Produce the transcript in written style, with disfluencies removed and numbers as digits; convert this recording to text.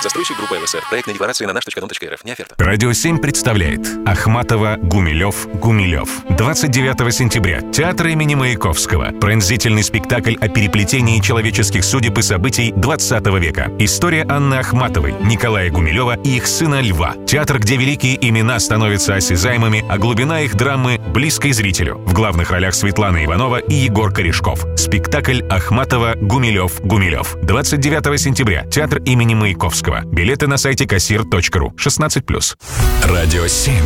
Застройщик группа ЛСР. Проектная декларация на наш.дом.рф. Не оферта. Радио 7 представляет Ахматова, Гумилев. 29 сентября. Театр имени Маяковского. Пронзительный спектакль о переплетении человеческих судеб и событий 20 века. История Анны Ахматовой, Николая Гумилева и их сына Льва. Театр, где великие имена становятся осязаемыми, а глубина их драмы близкой зрителю. В главных ролях Светлана Иванова и Егор Корешков. Спектакль Ахматова, Гумилев. 29 сентября. Театр имени Маяковского. Билеты на сайте kassir.ru. 16+. Радио 7.